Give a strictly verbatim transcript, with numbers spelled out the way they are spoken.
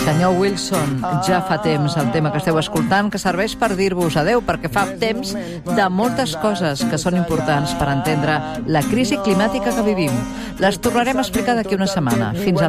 Senyor Wilson, ja fa temps el tema que esteu escoltant que serveix per dir-vos adeu, perquè fa temps de moltes coses que són importants per entendre la crisi climàtica que vivim. Les tornarem a explicar d'aquí una setmana. Fins